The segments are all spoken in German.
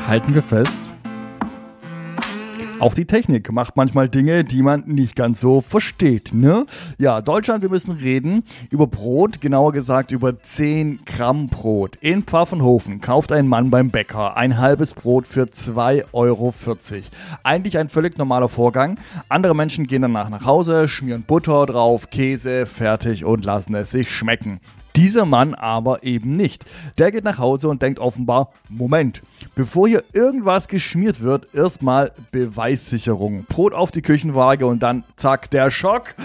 Halten wir fest. Auch die Technik macht manchmal Dinge, die man nicht ganz so versteht, ne? Ja, Deutschland, wir müssen reden über Brot, genauer gesagt über 10 Gramm Brot. In Pfaffenhofen kauft ein Mann beim Bäcker ein halbes Brot für 2,40 Euro. Eigentlich ein völlig normaler Vorgang. Andere Menschen gehen danach nach Hause, schmieren Butter drauf, Käse, fertig und lassen es sich schmecken. Dieser Mann aber eben nicht. Der geht nach Hause und denkt offenbar, Moment, bevor hier irgendwas geschmiert wird, erstmal Beweissicherung. Brot auf die Küchenwaage und dann zack, der Schock.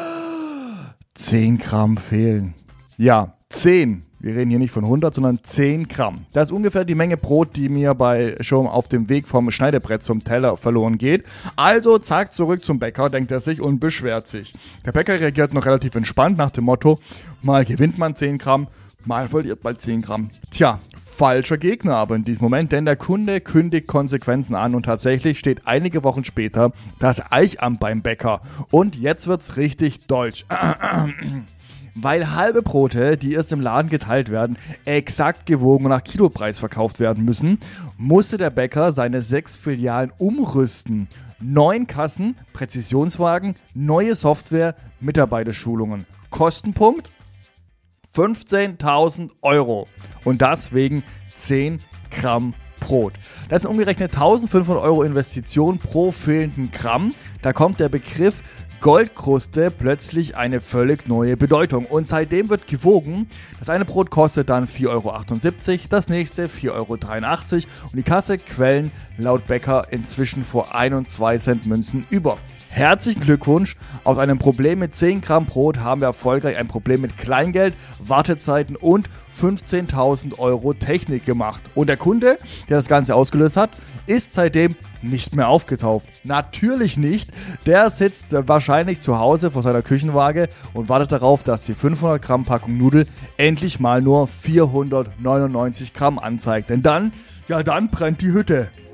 10 Gramm fehlen. Ja, 10. Wir reden hier nicht von 100, sondern 10 Gramm. Das ist ungefähr die Menge Brot, die mir schon auf dem Weg vom Schneidebrett zum Teller verloren geht. Also zack, zurück zum Bäcker, denkt er sich und beschwert sich. Der Bäcker reagiert noch relativ entspannt nach dem Motto, mal gewinnt man 10 Gramm, mal verliert man 10 Gramm. Tja, falscher Gegner aber in diesem Moment, denn der Kunde kündigt Konsequenzen an und tatsächlich steht einige Wochen später das Eichamt beim Bäcker. Und jetzt wird's richtig deutsch. Weil halbe Brote, die erst im Laden geteilt werden, exakt gewogen und nach Kilopreis verkauft werden müssen, musste der Bäcker seine 6 Filialen umrüsten. 9 Kassen, Präzisionswagen, neue Software, Mitarbeiterschulungen. Kostenpunkt 15.000 Euro. Und das wegen 10 Gramm Brot. Das sind umgerechnet 1.500 Euro Investition pro fehlenden Gramm. Da kommt der Begriff Goldkruste plötzlich eine völlig neue Bedeutung. Und seitdem wird gewogen. Das eine Brot kostet dann 4,78 Euro, das nächste 4,83 Euro und die Kasse quellen laut Bäcker inzwischen vor 1 und 2 Cent Münzen über. Herzlichen Glückwunsch! Aus einem Problem mit 10 Gramm Brot haben wir erfolgreich ein Problem mit Kleingeld, Wartezeiten und 15.000 Euro Technik gemacht. Und der Kunde, der das Ganze ausgelöst hat, ist seitdem nicht mehr aufgetaucht. Natürlich nicht. Der sitzt wahrscheinlich zu Hause vor seiner Küchenwaage und wartet darauf, dass die 500 Gramm Packung Nudel endlich mal nur 499 Gramm anzeigt. Denn dann brennt die Hütte.